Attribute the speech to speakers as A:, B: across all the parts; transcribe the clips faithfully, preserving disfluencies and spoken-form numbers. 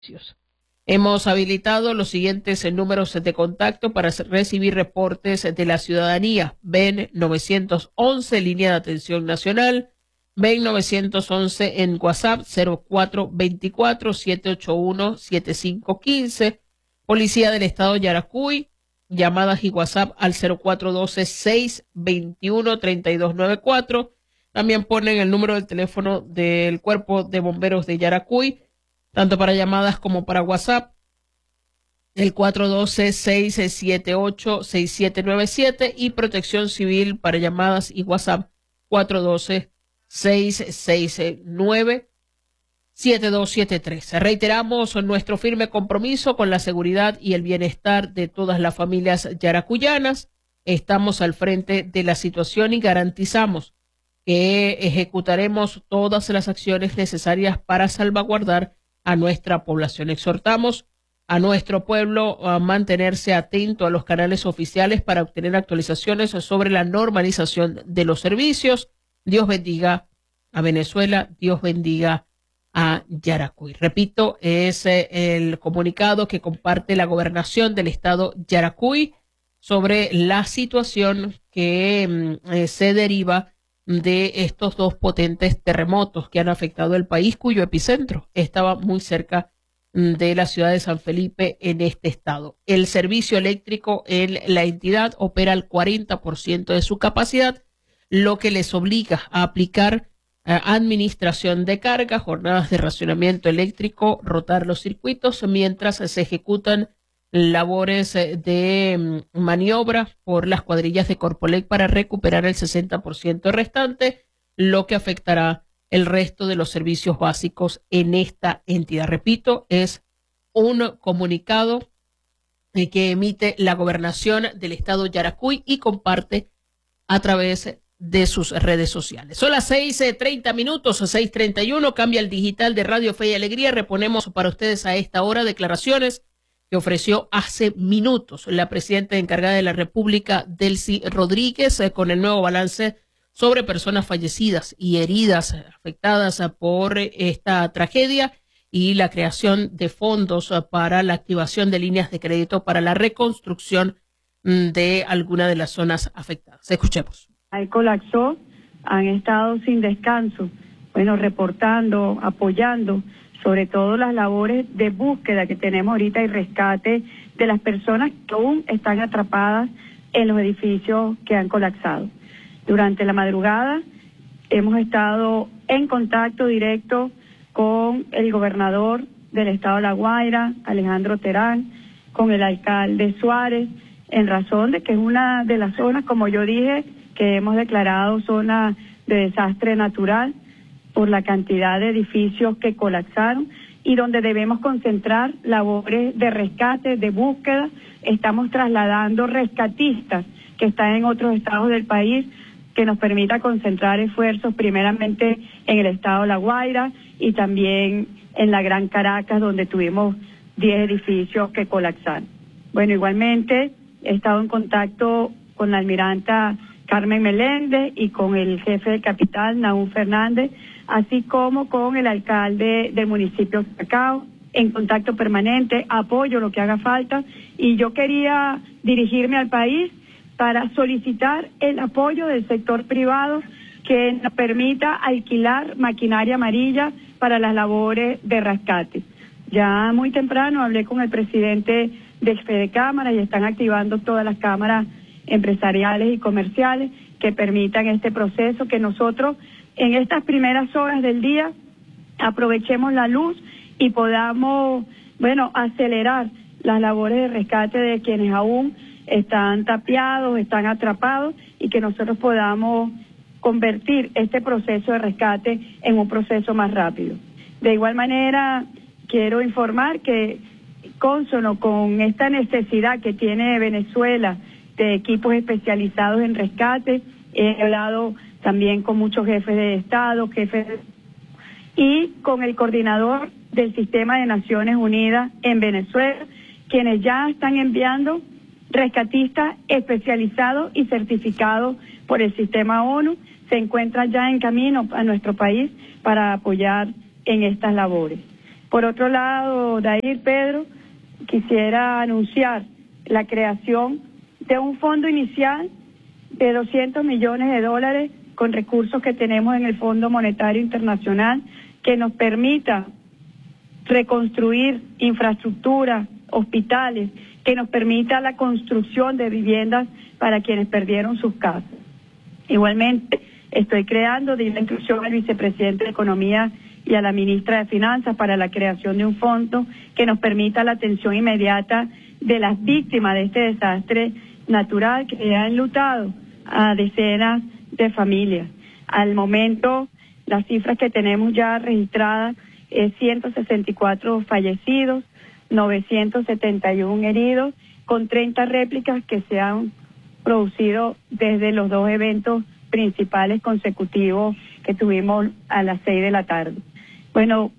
A: Hemos habilitado los siguientes números de contacto para recibir reportes de la ciudadanía. B E N novecientos once, línea de atención nacional. B E N novecientos once en WhatsApp cero cuatro veinticuatro, siete ocho uno, siete cinco quince. Policía del Estado Yaracuy, llamadas y WhatsApp al cero cuatro doce, seis veintiuno, treinta y dos noventa y cuatro. También ponen el número del teléfono del Cuerpo de Bomberos de Yaracuy, tanto para llamadas como para WhatsApp, el cuatro doce, seis siete ocho, seis siete nueve siete, y Protección Civil para llamadas y WhatsApp cuatro doce, seis seis nueve, siete dos siete tres. Reiteramos nuestro firme compromiso con la seguridad y el bienestar de todas las familias yaracuyanas. Estamos al frente de la situación y garantizamos que ejecutaremos todas las acciones necesarias para salvaguardar a nuestra población. Exhortamos a nuestro pueblo a mantenerse atento a los canales oficiales para obtener actualizaciones sobre la normalización de los servicios. Dios bendiga a Venezuela, Dios bendiga a Yaracuy. Repito, es el comunicado que comparte la gobernación del estado Yaracuy sobre la situación que eh, se deriva de estos dos potentes terremotos que han afectado el país, cuyo epicentro estaba muy cerca de la ciudad de San Felipe en este estado. El servicio eléctrico en la entidad opera al cuarenta por ciento de su capacidad, lo que les obliga a aplicar eh, administración de carga, jornadas de racionamiento eléctrico, rotar los circuitos mientras se ejecutan labores de maniobra por las cuadrillas de Corpolec para recuperar el sesenta por ciento restante, lo que afectará el resto de los servicios básicos en esta entidad. Repito, es un comunicado que emite la gobernación del estado Yaracuy y comparte a través de sus redes sociales. Son las seis treinta minutos, seis treinta y uno, cambia el digital de Radio Fe y Alegría. Reponemos para ustedes a esta hora declaraciones que ofreció hace minutos la presidenta encargada de la República, Delcy Rodríguez, eh, con el nuevo balance sobre personas fallecidas y heridas afectadas por esta tragedia y la creación de fondos para la activación de líneas de crédito para la reconstrucción de alguna de las zonas afectadas. Escuchemos.
B: Ahí colapsó, han estado sin descanso, bueno, reportando, apoyando, sobre todo las labores de búsqueda que tenemos ahorita y rescate de las personas que aún están atrapadas en los edificios que han colapsado. Durante la madrugada hemos estado en contacto directo con el gobernador del estado de La Guaira, Alejandro Terán, con el alcalde Suárez, en razón de que es una de las zonas, como yo dije, que hemos declarado zona de desastre natural por la cantidad de edificios que colapsaron y donde debemos concentrar labores de rescate, de búsqueda. Estamos trasladando rescatistas que están en otros estados del país, que nos permita concentrar esfuerzos primeramente en el estado de La Guaira y también en la Gran Caracas, donde tuvimos diez edificios que colapsaron. Bueno, igualmente he estado en contacto con la almiranta Carmen Meléndez y con el jefe de capital, Nahum Fernández, así como con el alcalde del municipio de Cacao, en contacto permanente, apoyo lo que haga falta, y yo quería dirigirme al país para solicitar el apoyo del sector privado que nos permita alquilar maquinaria amarilla para las labores de rescate. Ya muy temprano hablé con el presidente de Fedecámara y están activando todas las cámaras empresariales y comerciales que permitan este proceso, que nosotros en estas primeras horas del día aprovechemos la luz y podamos, bueno, acelerar las labores de rescate de quienes aún están tapiados, están atrapados, y que nosotros podamos convertir este proceso de rescate en un proceso más rápido. De igual manera, quiero informar que cónsono con esta necesidad que tiene Venezuela de equipos especializados en rescate, he hablado también con muchos jefes de Estado, jefes de... y con el coordinador del Sistema de Naciones Unidas en Venezuela, quienes ya están enviando rescatistas especializados y certificados por el sistema ONU, se encuentran ya en camino a nuestro país para apoyar en estas labores. Por otro lado, Dair, Pedro, quisiera anunciar la creación de un fondo inicial de doscientos millones de dólares con recursos que tenemos en el Fondo Monetario Internacional que nos permita reconstruir infraestructura, hospitales, que nos permita la construcción de viviendas para quienes perdieron sus casas. Igualmente, estoy creando, di la instrucción al vicepresidente de Economía y a la ministra de Finanzas para la creación de un fondo que nos permita la atención inmediata de las víctimas de este desastre natural que ha enlutado a decenas de familias. Al momento, las cifras que tenemos ya registradas es ciento sesenta y cuatro fallecidos, novecientos setenta y uno heridos, con treinta réplicas que se han producido desde los dos eventos principales consecutivos que tuvimos a las seis de la tarde. Bueno,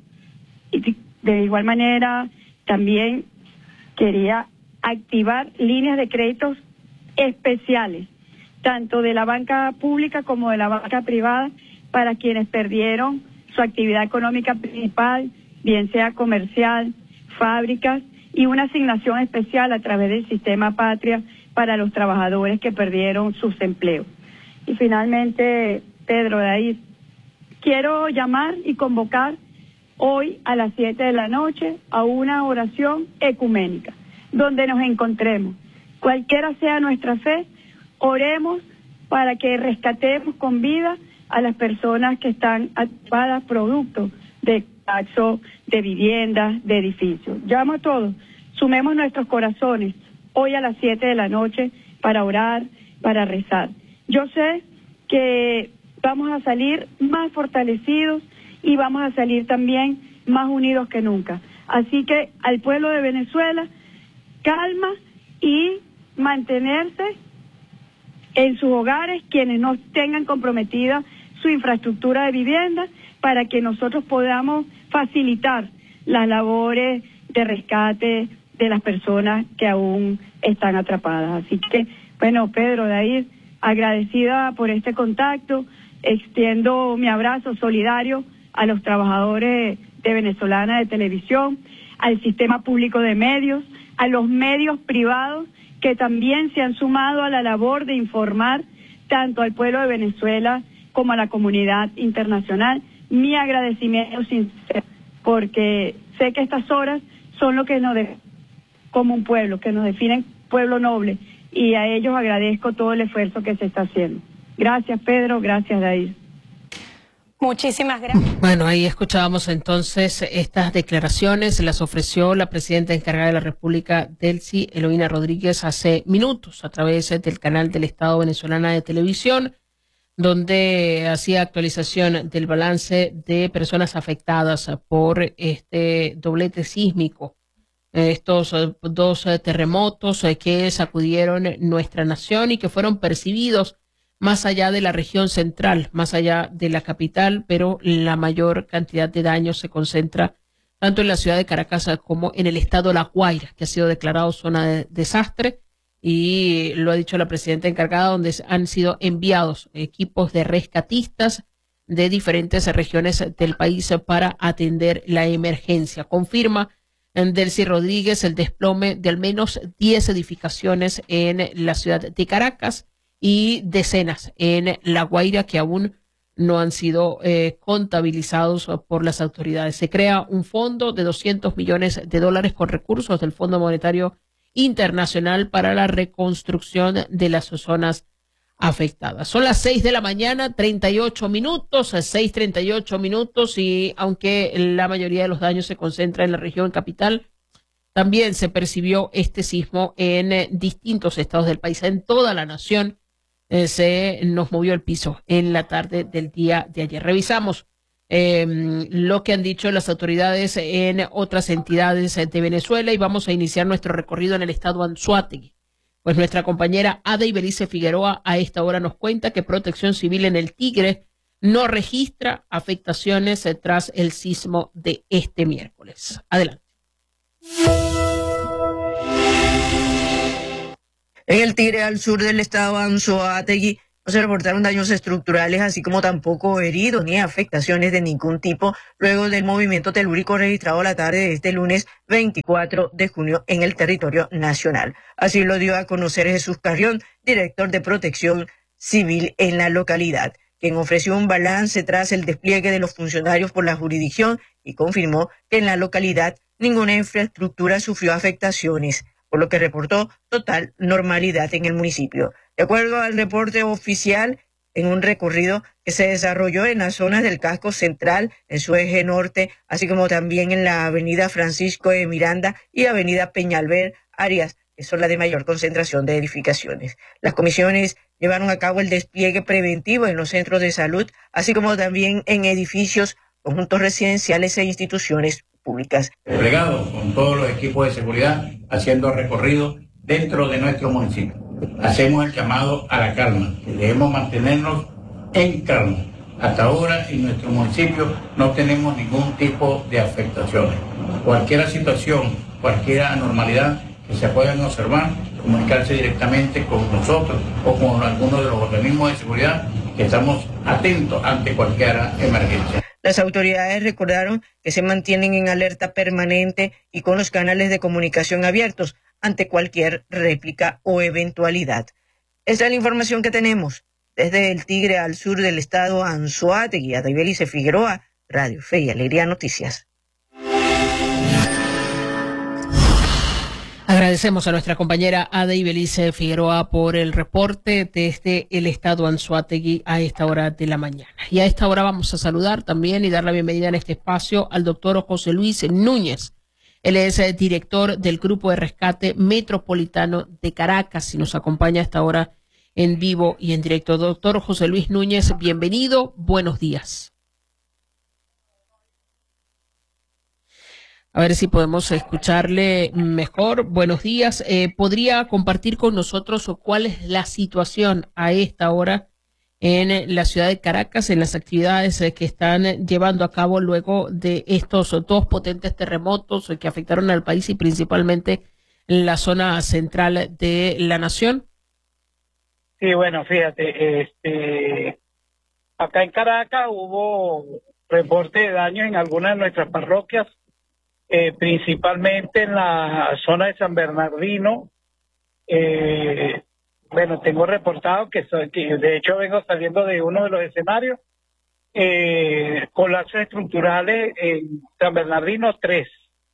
B: de igual manera, también quería activar líneas de créditos especiales, tanto de la banca pública como de la banca privada, para quienes perdieron su actividad económica principal, bien sea comercial, fábricas, y una asignación especial a través del sistema Patria para los trabajadores que perdieron sus empleos. Y finalmente, Pedro, de ahí, quiero llamar y convocar hoy a las siete de la noche a una oración ecuménica, donde nos encontremos. Cualquiera sea nuestra fe, oremos para que rescatemos con vida a las personas que están atrapadas producto de colapso de viviendas, de edificios. Llamo a todos, sumemos nuestros corazones hoy a las siete de la noche para orar, para rezar. Yo sé que vamos a salir más fortalecidos y vamos a salir también más unidos que nunca. Así que al pueblo de Venezuela, calma y mantenerse en sus hogares quienes no tengan comprometida su infraestructura de vivienda, para que nosotros podamos facilitar las labores de rescate de las personas que aún están atrapadas. Así que, bueno, Pedro, de ahí, agradecida por este contacto, extiendo mi abrazo solidario a los trabajadores de Venezolana de Televisión, al sistema público de medios, a los medios privados que también se han sumado a la labor de informar tanto al pueblo de Venezuela como a la comunidad internacional. Mi agradecimiento sincero, porque sé que estas horas son lo que nos definen como un pueblo, que nos definen pueblo noble, y a ellos agradezco todo el esfuerzo que se está haciendo. Gracias, Pedro, gracias, Dair.
C: Muchísimas gracias.
A: Bueno, ahí escuchábamos entonces estas declaraciones, las ofreció la presidenta encargada de la República, Delcy Eloína Rodríguez, hace minutos a través del canal del Estado Venezolana de Televisión, donde hacía actualización del balance de personas afectadas por este doblete sísmico, estos dos terremotos que sacudieron nuestra nación y que fueron percibidos más allá de la región central, más allá de la capital, pero la mayor cantidad de daños se concentra tanto en la ciudad de Caracas como en el estado de La Guaira, que ha sido declarado zona de desastre, y lo ha dicho la presidenta encargada, donde han sido enviados equipos de rescatistas de diferentes regiones del país para atender la emergencia. Confirma Delcy Rodríguez el desplome de al menos diez edificaciones en la ciudad de Caracas y decenas en La Guaira que aún no han sido eh, contabilizados por las autoridades. Se crea un fondo de doscientos millones de dólares con recursos del Fondo Monetario Internacional para la reconstrucción de las zonas afectadas. Son las seis de la mañana, treinta y ocho minutos, seis treinta y ocho minutos, y aunque la mayoría de los daños se concentra en la región capital, también se percibió este sismo en eh, distintos estados del país, en toda la nación. Eh, se nos movió el piso en la tarde del día de ayer. Revisamos eh, lo que han dicho las autoridades en otras entidades de Venezuela y vamos a iniciar nuestro recorrido en el estado Anzoátegui. Pues nuestra compañera Ada Iberice Figueroa a esta hora nos cuenta que Protección Civil en el Tigre no registra afectaciones eh, tras el sismo de este miércoles. Adelante.
D: En el Tigre, al sur del estado Anzoátegui, No se reportaron daños estructurales, así como tampoco heridos ni afectaciones de ningún tipo luego del movimiento telúrico registrado la tarde de este lunes veinticuatro de junio en el territorio nacional. Así lo dio a conocer Jesús Carrión, director de Protección Civil en la localidad, quien ofreció un balance tras el despliegue de los funcionarios por la jurisdicción y confirmó que en la localidad ninguna infraestructura sufrió afectaciones, por lo que reportó total normalidad en el municipio. De acuerdo al reporte oficial, en un recorrido que se desarrolló en las zonas del casco central, en su eje norte, así como también en la avenida Francisco de Miranda y avenida Peñalver, áreas que son las de mayor concentración de edificaciones. Las comisiones llevaron a cabo el despliegue preventivo en los centros de salud, así como también en edificios, conjuntos residenciales e instituciones públicas.
E: Desplegados con todos los equipos de seguridad, haciendo recorrido dentro de nuestro municipio. Hacemos el llamado a la calma, que debemos mantenernos en calma. Hasta ahora en nuestro municipio no tenemos ningún tipo de afectaciones. Cualquier situación, cualquier anormalidad que se puedan observar, comunicarse directamente con nosotros o con alguno de los organismos de seguridad, que estamos atentos ante cualquier emergencia.
D: Las autoridades recordaron que se mantienen en alerta permanente y con los canales de comunicación abiertos ante cualquier réplica o eventualidad. Esta es la información que tenemos desde el Tigre al sur del estado Anzoátegui. Adaibelice Figueroa, Radio Fe y Alegría Noticias.
A: Agradecemos a nuestra compañera Adaibelice Figueroa por el reporte desde el estado Anzoátegui a esta hora de la mañana. Y a esta hora vamos a saludar también y dar la bienvenida en este espacio al doctor José Luis Núñez. Él es el director del Grupo de Rescate Metropolitano de Caracas y nos acompaña a esta hora en vivo y en directo. Doctor José Luis Núñez, bienvenido, buenos días. A ver si podemos escucharle mejor. Buenos días. Eh, ¿Podría compartir con nosotros cuál es la situación a esta hora en la ciudad de Caracas, en las actividades que están llevando a cabo luego de estos dos potentes terremotos que afectaron al país y principalmente en la zona central de la nación?
F: Sí, bueno, fíjate, este, acá en Caracas hubo reporte de daños en algunas de nuestras parroquias, eh, principalmente en la zona de San Bernardino. Eh, bueno, tengo reportado que, soy, que de hecho vengo saliendo de uno de los escenarios, eh, colapsos estructurales en San Bernardino tres.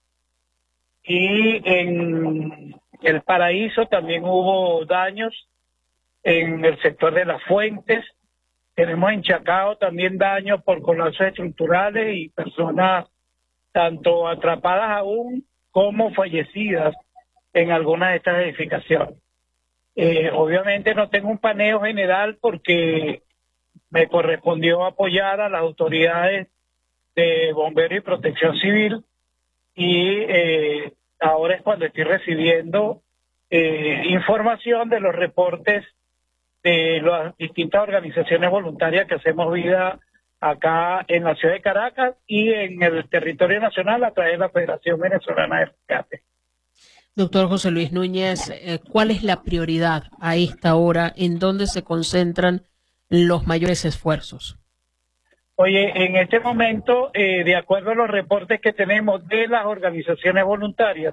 F: Y en El Paraíso también hubo daños en el sector de Las Fuentes. Tenemos en Chacao también daños por colapsos estructurales y personas tanto atrapadas aún como fallecidas en algunas de estas edificaciones. Eh, obviamente no tengo un paneo general porque me correspondió apoyar a las autoridades de bomberos y protección civil y eh, ahora es cuando estoy recibiendo eh, información de los reportes de las distintas organizaciones voluntarias que hacemos vida acá en la ciudad de Caracas y en el territorio nacional a través de la Federación Venezolana de Rescate.
A: Doctor José Luis Núñez, eh, ¿cuál es la prioridad a esta hora? ¿En dónde se concentran los mayores esfuerzos?
F: Oye, en este momento, eh, de acuerdo a los reportes que tenemos de las organizaciones voluntarias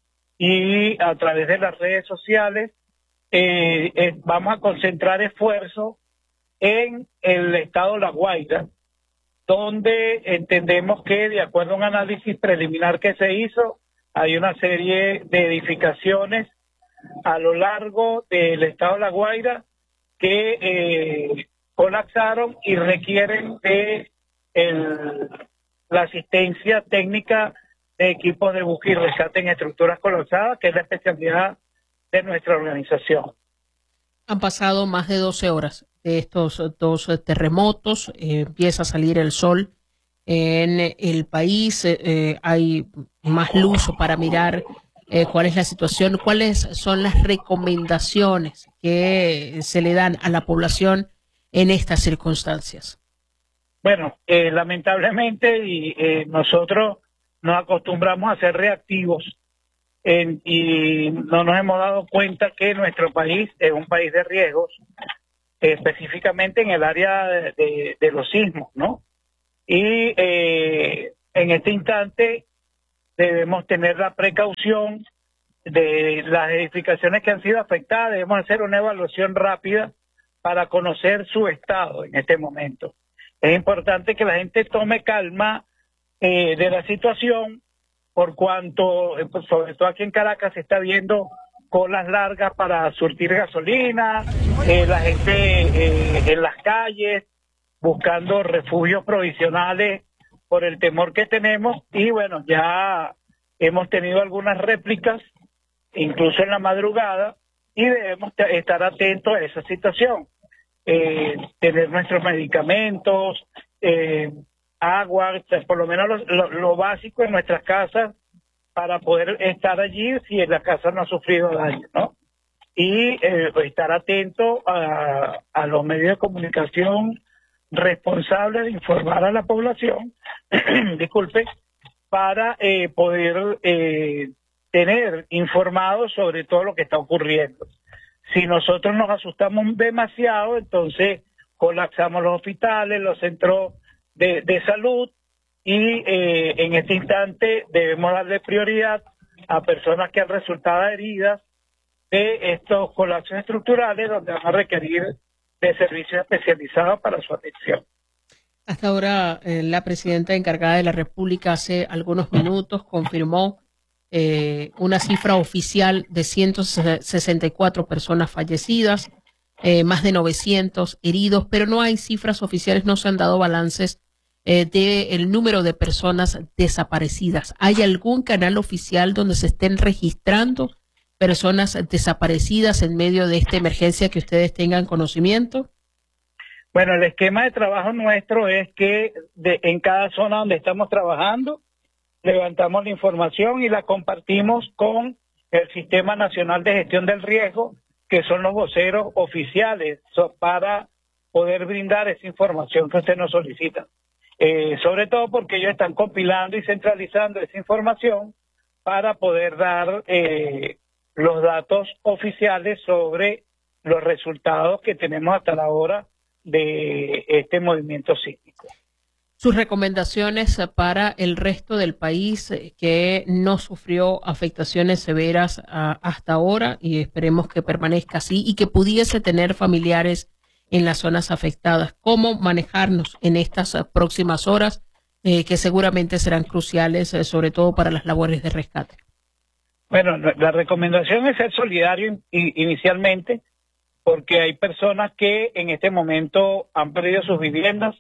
F: y a través de las redes sociales, eh, eh, vamos a concentrar esfuerzos en el estado La Guaira, donde entendemos que, de acuerdo a un análisis preliminar que se hizo, hay una serie de edificaciones a lo largo del estado La Guaira que eh, colapsaron y requieren de el, la asistencia técnica de equipos de búsqueda y rescate en estructuras colapsadas, que es la especialidad de nuestra organización.
A: Han pasado más de doce horas de estos dos terremotos, eh, empieza a salir el sol en el país, eh, hay más luz para mirar eh, cuál es la situación, cuáles son las recomendaciones que se le dan a la población en estas circunstancias.
F: Bueno, eh, lamentablemente y, eh, nosotros nos acostumbramos a ser reactivos en, y no nos hemos dado cuenta que nuestro país es un país de riesgos específicamente en el área de, de, de los sismos, ¿no? Y eh, en este instante debemos tener la precaución de las edificaciones que han sido afectadas, debemos hacer una evaluación rápida para conocer su estado en este momento. Es importante que la gente tome calma eh, de la situación, por cuanto, eh, pues, sobre todo aquí en Caracas, se está viendo colas largas para surtir gasolina, eh, la gente eh, en las calles buscando refugios provisionales por el temor que tenemos, y bueno, ya hemos tenido algunas réplicas, incluso en la madrugada, y debemos estar atentos a esa situación. Eh, tener nuestros medicamentos, eh, agua, por lo menos lo, lo, lo básico en nuestras casas para poder estar allí si en la casa no ha sufrido daño, ¿no? Y eh, estar atento a, a los medios de comunicación responsables de informar a la población, disculpe, para eh, poder eh, tener informados sobre todo lo que está ocurriendo. Si nosotros nos asustamos demasiado, entonces colapsamos los hospitales, los centros de, de salud, y eh, en este instante debemos darle prioridad a personas que han resultado heridas de estos colapsos estructurales, donde van a requerir de servicios especializados para su atención.
A: Hasta ahora, eh, la presidenta encargada de la República hace algunos minutos confirmó eh, una cifra oficial de ciento sesenta y cuatro personas fallecidas, eh, más de novecientos heridos, pero no hay cifras oficiales, no se han dado balances eh, del número de personas desaparecidas. ¿Hay algún canal oficial donde se estén registrando personas desaparecidas en medio de esta emergencia que ustedes tengan conocimiento?
F: Bueno, el esquema de trabajo nuestro es que de, en cada zona donde estamos trabajando, levantamos la información y la compartimos con el Sistema Nacional de Gestión del Riesgo, que son los voceros oficiales so, para poder brindar esa información que usted nos solicita. Eh, sobre todo porque ellos están compilando y centralizando esa información para poder dar eh, los datos oficiales sobre los resultados que tenemos hasta la hora de este movimiento sísmico.
A: Sus recomendaciones para el resto del país que no sufrió afectaciones severas uh, hasta ahora, y esperemos que permanezca así y que pudiese tener familiares en las zonas afectadas. ¿Cómo manejarnos en estas uh, próximas horas eh, que seguramente serán cruciales, eh, sobre todo para las labores de rescate?
F: Bueno, la recomendación es ser solidario inicialmente, porque hay personas que en este momento han perdido sus viviendas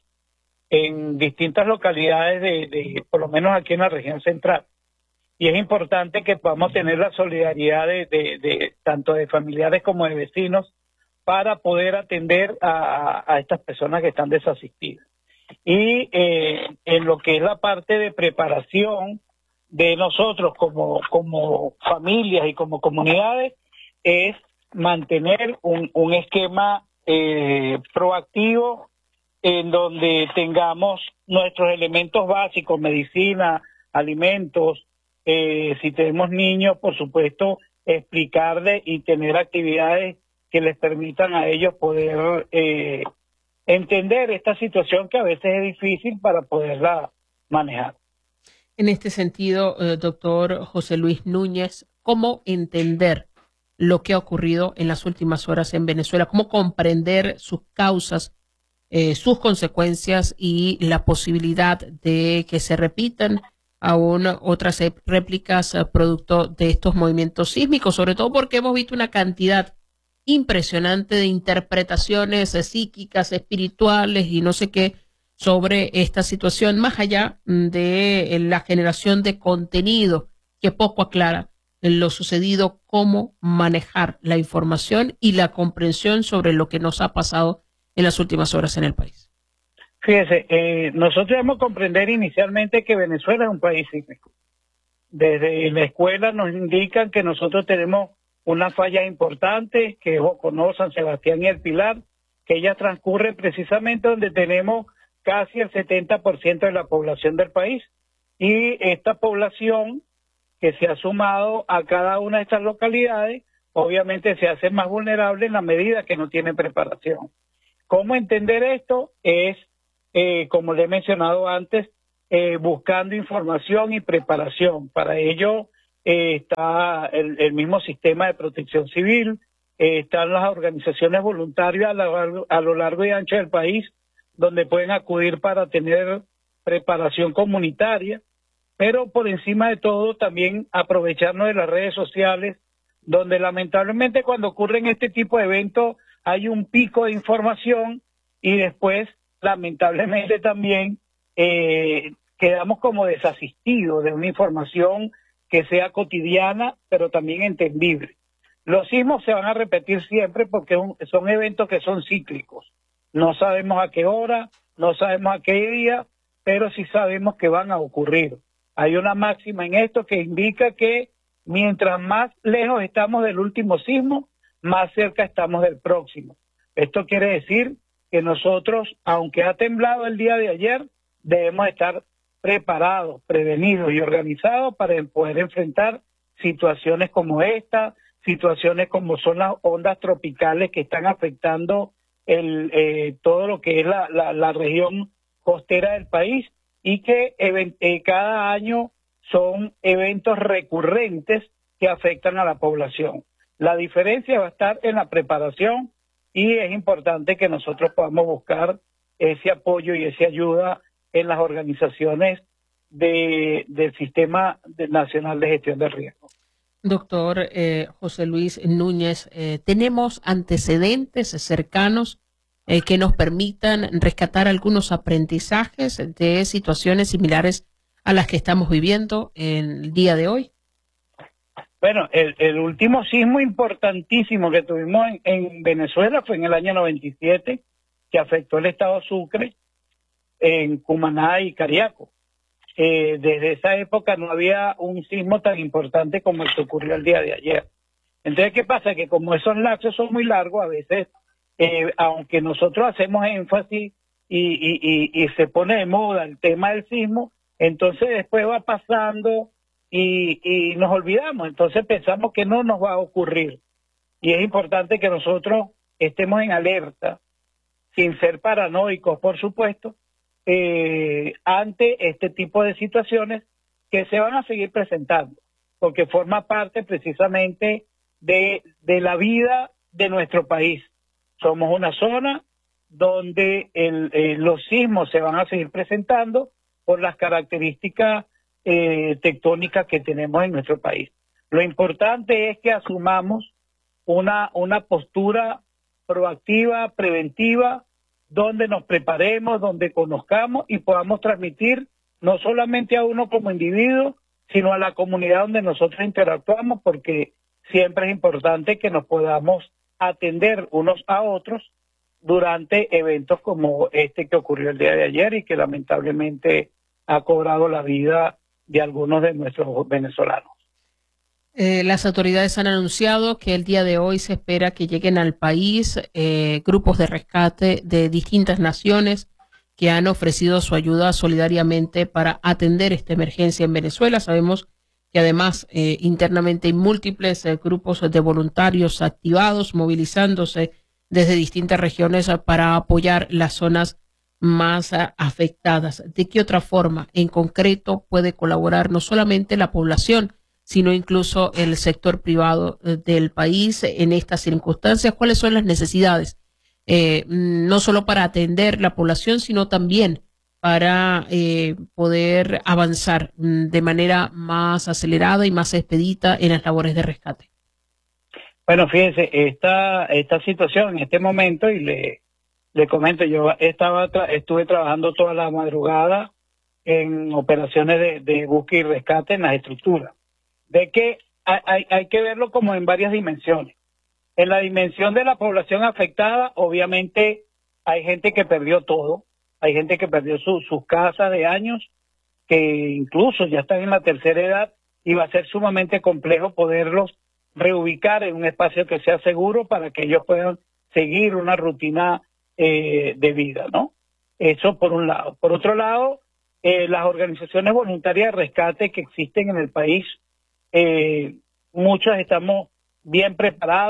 F: en distintas localidades, de, de por lo menos aquí en la región central. Y es importante que podamos tener la solidaridad de, de, de tanto de familiares como de vecinos para poder atender a, a estas personas que están desasistidas. Y eh, en lo que es la parte de preparación de nosotros como, como familias y como comunidades, es mantener un, un esquema eh, proactivo en donde tengamos nuestros elementos básicos, medicina, alimentos, eh, si tenemos niños, por supuesto, explicarles y tener actividades que les permitan a ellos poder eh, entender esta situación que a veces es difícil para poderla manejar.
A: En este sentido, eh, doctor José Luis Núñez, ¿cómo entender lo que ha ocurrido en las últimas horas en Venezuela? ¿Cómo comprender sus causas, eh, sus consecuencias y la posibilidad de que se repitan aún otras réplicas eh, producto de estos movimientos sísmicos? Sobre todo porque hemos visto una cantidad impresionante de interpretaciones eh, psíquicas, espirituales y no sé qué sobre esta situación, más allá de la generación de contenido que poco aclara lo sucedido, cómo manejar la información y la comprensión sobre lo que nos ha pasado en las últimas horas en el país.
F: Fíjese, eh, nosotros debemos comprender inicialmente que Venezuela es un país sísmico. Desde la escuela nos indican que nosotros tenemos una falla importante, que es Joconó, San Sebastián y El Pilar, que ellas transcurren precisamente donde tenemos casi el setenta por ciento de la población del país. Y esta población que se ha sumado a cada una de estas localidades, obviamente se hace más vulnerable en la medida que no tiene preparación. ¿Cómo entender esto? Es, eh, como le he mencionado antes, eh, buscando información y preparación. Para ello eh, está el, el mismo sistema de protección civil, eh, están las organizaciones voluntarias a lo, a lo largo y ancho del país, donde pueden acudir para tener preparación comunitaria, pero por encima de todo también aprovecharnos de las redes sociales, donde lamentablemente cuando ocurren este tipo de eventos hay un pico de información y después lamentablemente también eh, quedamos como desasistidos de una información que sea cotidiana pero también entendible. Los sismos se van a repetir siempre porque son eventos que son cíclicos. No sabemos a qué hora, no sabemos a qué día, pero sí sabemos que van a ocurrir. Hay una máxima en esto que indica que mientras más lejos estamos del último sismo, más cerca estamos del próximo. Esto quiere decir que nosotros, aunque ha temblado el día de ayer, debemos estar preparados, prevenidos y organizados para poder enfrentar situaciones como esta, situaciones como son las ondas tropicales que están afectando el, eh, todo lo que es la, la, la región costera del país y que eh, cada año son eventos recurrentes que afectan a la población. La diferencia va a estar en la preparación y es importante que nosotros podamos buscar ese apoyo y esa ayuda en las organizaciones de, del Sistema Nacional de Gestión de Riesgo.
A: Doctor eh, José Luis Núñez, eh, ¿tenemos antecedentes cercanos eh, que nos permitan rescatar algunos aprendizajes de situaciones similares a las que estamos viviendo en el día de hoy?
F: Bueno, el, el último sismo importantísimo que tuvimos en, en Venezuela fue en el año noventa y siete, que afectó el estado Sucre, en Cumaná y Cariaco. Eh, desde esa época no había un sismo tan importante como el que ocurrió el día de ayer. Entonces, ¿qué pasa? Que como esos lapsos son muy largos, a veces, eh, aunque nosotros hacemos énfasis y, y, y, y se pone de moda el tema del sismo, entonces después va pasando y, y nos olvidamos. Entonces pensamos que no nos va a ocurrir. Y es importante que nosotros estemos en alerta, sin ser paranoicos, por supuesto, Eh, ante este tipo de situaciones que se van a seguir presentando, porque forma parte precisamente de, de la vida de nuestro país. Somos una zona donde el, eh, los sismos se van a seguir presentando por las características eh, tectónicas que tenemos en nuestro país. Lo importante es que asumamos una, una postura proactiva, preventiva, donde nos preparemos, donde conozcamos y podamos transmitir no solamente a uno como individuo, sino a la comunidad donde nosotros interactuamos, porque siempre es importante que nos podamos atender unos a otros durante eventos como este que ocurrió el día de ayer y que lamentablemente ha cobrado la vida de algunos de nuestros venezolanos.
A: Eh, las autoridades han anunciado que el día de hoy se espera que lleguen al país eh, grupos de rescate de distintas naciones que han ofrecido su ayuda solidariamente para atender esta emergencia en Venezuela. Sabemos que además eh, internamente hay múltiples eh, grupos de voluntarios activados, movilizándose desde distintas regiones para apoyar las zonas más uh, afectadas. ¿De qué otra forma en concreto puede colaborar no solamente la población, sino incluso el sector privado del país en estas circunstancias? ¿Cuáles son las necesidades? Eh, no solo para atender la población, sino también para eh, poder avanzar de manera más acelerada y más expedita en las labores de rescate.
F: Bueno, fíjense, esta, esta situación en este momento, y le, le comento, yo estaba tra estuve trabajando toda la madrugada en operaciones de, de búsqueda y rescate en las estructuras. De que hay, hay que verlo como en varias dimensiones. En la dimensión de la población afectada, obviamente hay gente que perdió todo, hay gente que perdió su, sus casas de años, que incluso ya están en la tercera edad y va a ser sumamente complejo poderlos reubicar en un espacio que sea seguro para que ellos puedan seguir una rutina eh, de vida, ¿no? Eso por un lado. Por otro lado, eh, las organizaciones voluntarias de rescate que existen en el país, Eh, muchos estamos bien preparados,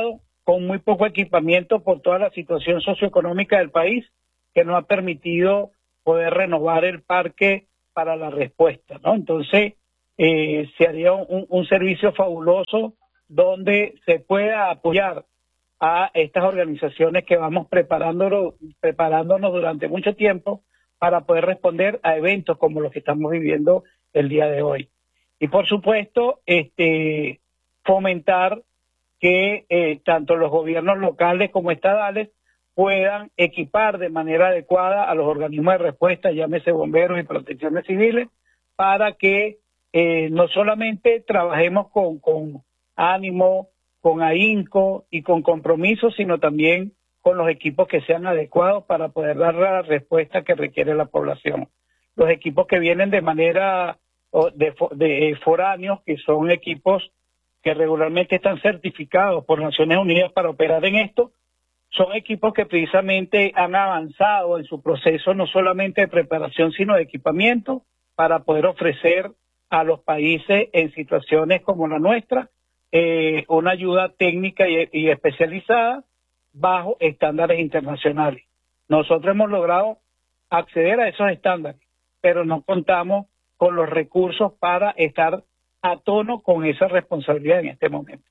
F: con muy poco equipamiento por toda la situación socioeconómica del país, que no ha permitido poder renovar el parque para la respuesta, ¿no? Entonces, eh, se haría un, un servicio fabuloso donde se pueda apoyar a estas organizaciones que vamos preparándonos, preparándonos durante mucho tiempo para poder responder a eventos como los que estamos viviendo el día de hoy. Y por supuesto, este, fomentar que eh, tanto los gobiernos locales como estadales puedan equipar de manera adecuada a los organismos de respuesta, llámese bomberos y protecciones civiles, para que eh, no solamente trabajemos con, con ánimo, con ahínco y con compromiso, sino también con los equipos que sean adecuados para poder dar la respuesta que requiere la población. Los equipos que vienen de manera de, de foráneos, que son equipos que regularmente están certificados por Naciones Unidas para operar en esto, son equipos que precisamente han avanzado en su proceso no solamente de preparación, sino de equipamiento para poder ofrecer a los países en situaciones como la nuestra eh, una ayuda técnica y, y especializada bajo estándares internacionales. Nosotros hemos logrado acceder a esos estándares, pero no contamos con los recursos para estar a tono con esa responsabilidad en este momento.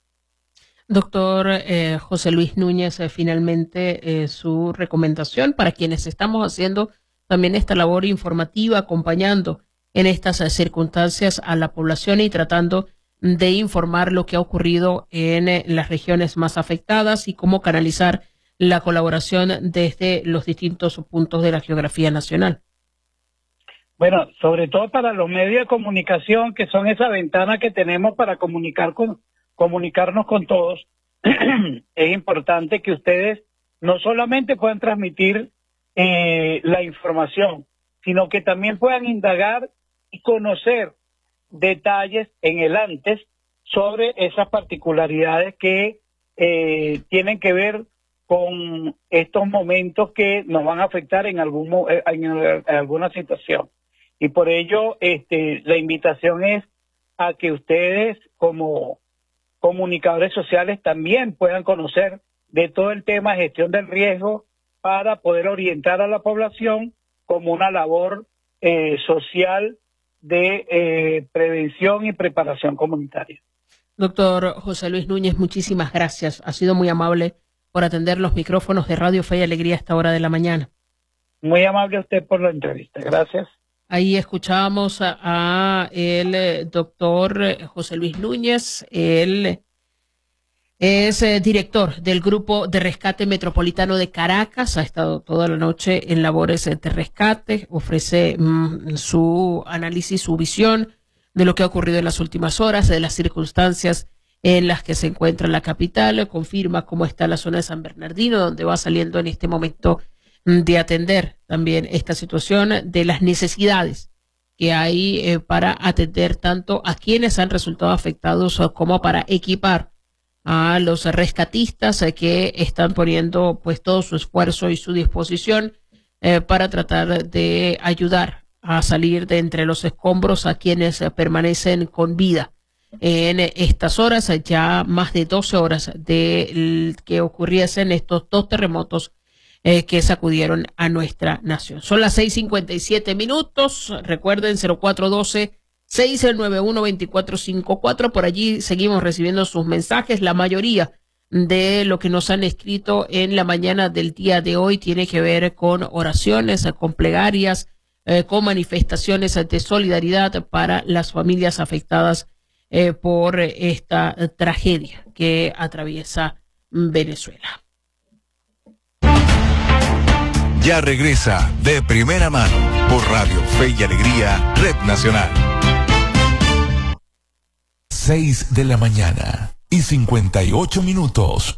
A: Doctor eh, José Luis Núñez, eh, finalmente eh, su recomendación para quienes estamos haciendo también esta labor informativa, acompañando en estas eh, circunstancias a la población y tratando de informar lo que ha ocurrido en eh, las regiones más afectadas y cómo canalizar la colaboración desde los distintos puntos de la geografía nacional.
F: Bueno, sobre todo para los medios de comunicación, que son esa ventana que tenemos para comunicar con comunicarnos con todos, es importante que ustedes no solamente puedan transmitir eh, la información, sino que también puedan indagar y conocer detalles en el antes sobre esas particularidades que eh, tienen que ver con estos momentos que nos van a afectar en, algún, en, en alguna situación. Y por ello, este, la invitación es a que ustedes como comunicadores sociales también puedan conocer de todo el tema de gestión del riesgo para poder orientar a la población como una labor eh, social de eh, prevención y preparación comunitaria.
A: Doctor José Luis Núñez, muchísimas gracias. Ha sido muy amable por atender los micrófonos de Radio Fe y Alegría a esta hora de la mañana.
F: Muy amable a usted por la entrevista. Gracias.
A: Ahí escuchábamos a, a el eh, doctor José Luis Núñez. Él es eh, director del Grupo de Rescate Metropolitano de Caracas. Ha estado toda la noche en labores de rescate. Ofrece mm, su análisis, su visión de lo que ha ocurrido en las últimas horas, de las circunstancias en las que se encuentra la capital. Confirma cómo está la zona de San Bernardino, donde va saliendo en este momento de atender también esta situación, de las necesidades que hay eh, para atender tanto a quienes han resultado afectados como para equipar a los rescatistas eh, que están poniendo pues todo su esfuerzo y su disposición eh, para tratar de ayudar a salir de entre los escombros a quienes eh, permanecen con vida en estas horas. Ya más de doce horas de que ocurriesen estos dos terremotos Eh, que sacudieron a nuestra nación. Son las seis cincuenta y siete minutos. Recuerden, cero cuatro uno dos, seis nueve uno, dos cuatro cinco cuatro. Por allí seguimos recibiendo sus mensajes. La mayoría de lo que nos han escrito en la mañana del día de hoy tiene que ver con oraciones, con plegarias, eh, con manifestaciones de solidaridad para las familias afectadas eh, por esta tragedia que atraviesa Venezuela.
G: Ya regresa De Primera Mano por Radio Fe y Alegría, Red Nacional. seis de la mañana y cincuenta y ocho minutos.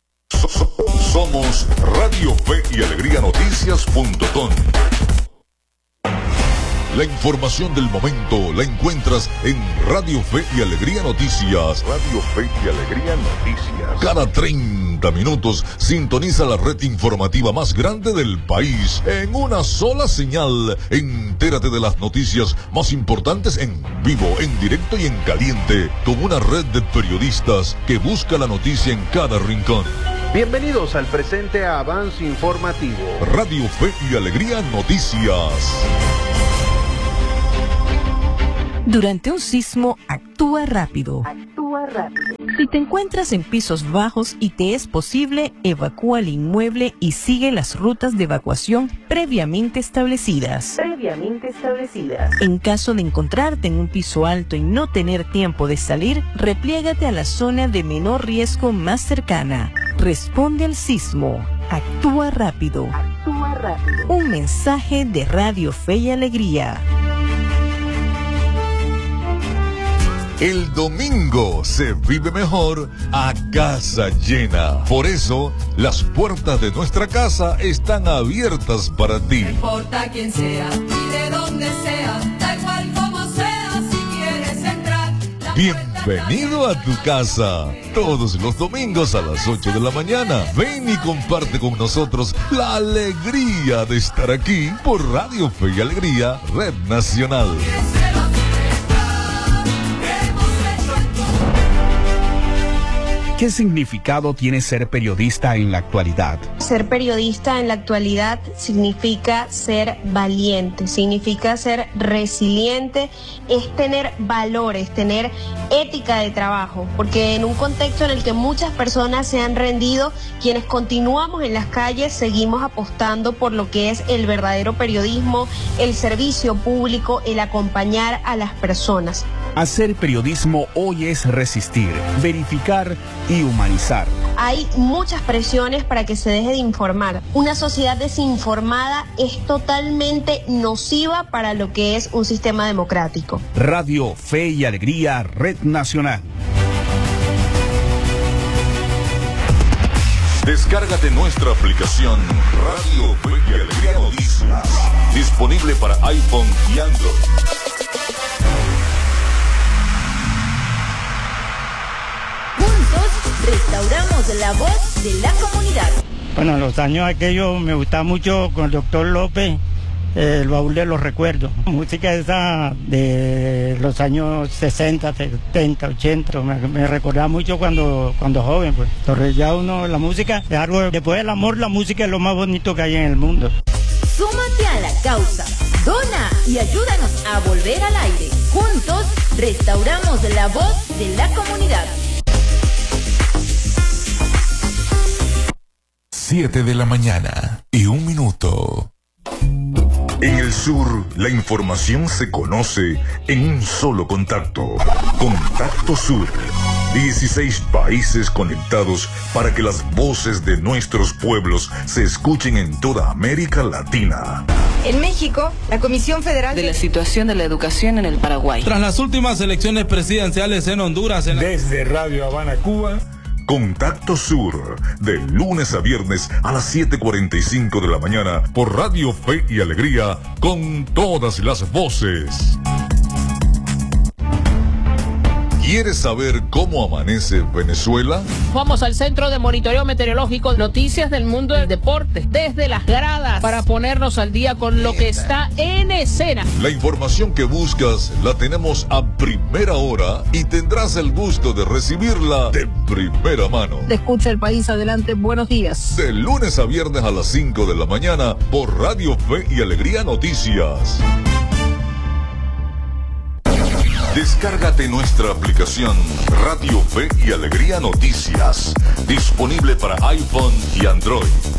G: Somos Radio Fe y Alegría Noticias punto com.
H: La información del momento la encuentras en Radio Fe y Alegría Noticias. Radio Fe y Alegría Noticias. Cada treinta minutos sintoniza la red informativa más grande del país en una sola señal. Entérate de las noticias más importantes en vivo, en directo y en caliente, con una red de periodistas que busca la noticia en cada rincón.
I: Bienvenidos al presente avance informativo.
H: Radio Fe y Alegría Noticias.
J: Durante un sismo, actúa rápido. Actúa rápido. Si te encuentras en pisos bajos y te es posible, evacúa el inmueble y sigue las rutas de evacuación previamente establecidas. Previamente establecidas. En caso de encontrarte en un piso alto y no tener tiempo de salir, repliégate a la zona de menor riesgo más cercana. Responde al sismo. Actúa rápido. Actúa rápido. Un mensaje de Radio Fe y Alegría.
H: El domingo se vive mejor a casa llena. Por eso, las puertas de nuestra casa están abiertas para ti.
K: No importa quién sea y de dónde sea, da igual como sea, si quieres entrar.
H: Bienvenido a tu casa. Todos los domingos a las ocho de la mañana. Ven y comparte con nosotros la alegría de estar aquí por Radio Fe y Alegría, Red Nacional.
L: ¿Qué significado tiene ser periodista en la actualidad?
M: Ser periodista en la actualidad significa ser valiente, significa ser resiliente, es tener valores, tener ética de trabajo, porque en un contexto en el que muchas personas se han rendido, quienes continuamos en las calles seguimos apostando por lo que es el verdadero periodismo, el servicio público, el acompañar a las personas.
L: Hacer periodismo hoy es resistir, verificar y humanizar.
M: Hay muchas presiones para que se deje de informar. Una sociedad desinformada es totalmente nociva para lo que es un sistema democrático.
L: Radio Fe y Alegría, Red Nacional.
H: Descárgate nuestra aplicación Radio Fe y Alegría Noticias, disponible para iPhone y Android.
N: Restauramos la voz de la comunidad.
O: Bueno, en los años aquellos me gustaba mucho con el doctor López, eh, el baúl de los recuerdos. Música esa de los años sesenta, setenta, ochenta, me, me recordaba mucho cuando, cuando joven, pues. Entonces ya uno, la música es algo, después del amor, la música es lo más bonito que hay en el mundo.
N: Súmate a la causa, dona y ayúdanos a volver al aire. Juntos restauramos la voz de la comunidad.
G: siete de la mañana y un minuto.
H: En el sur, la información se conoce en un solo contacto. Contacto Sur. dieciséis países conectados para que las voces de nuestros pueblos se escuchen en toda América Latina.
P: En México, la Comisión Federal
Q: de la situación de la educación en el Paraguay.
R: Tras las últimas elecciones presidenciales en Honduras. En la...
H: Desde Radio Habana, Cuba. Contacto Sur, de lunes a viernes a las siete cuarenta y cinco de la mañana por Radio Fe y Alegría, con todas las voces. ¿Quieres saber cómo amanece Venezuela?
A: Vamos al Centro de Monitoreo Meteorológico, noticias del mundo del deporte, desde las gradas, para ponernos al día con lo que está en escena.
H: La información que buscas la tenemos a primera hora y tendrás el gusto de recibirla de primera mano.
A: Te escucha el país, adelante, buenos días.
H: De lunes a viernes a las cinco de la mañana por Radio Fe y Alegría Noticias. Descárgate nuestra aplicación Radio Fe y Alegría Noticias, disponible para iPhone y Android.